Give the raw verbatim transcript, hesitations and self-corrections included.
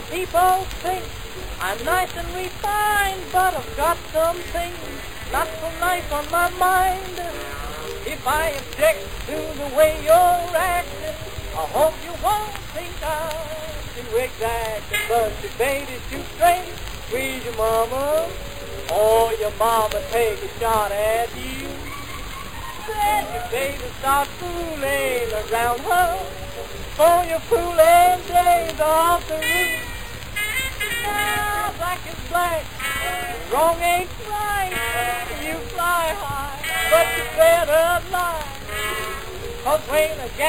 People think I'm nice and refined, but I've got some things not so nice on my mind. If I object to the way you're acting, I hope you won't think I'm exacting. But your baby's too straight, squeeze your mama, or your mama take a shot at you. Then your baby starts fooling around her, for your fooling days off the roof. Now black is black, wrong ain't right. You fly high, but you better lie, 'cause when a gal